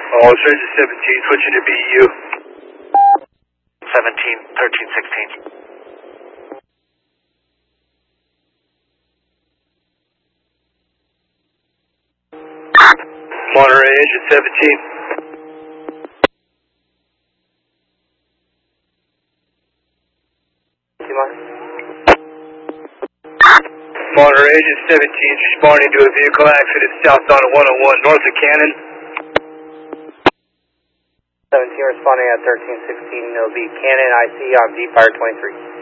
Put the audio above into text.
Oh, it's Agent 17, switching to BU. 17, 13, 16. Monterey, Agent 17. Monterey, Agent 17 is responding to a vehicle accident southbound of 101 north of Cannon. 17 responding at 1316, it'll be Cannon IC on V-Fire 23.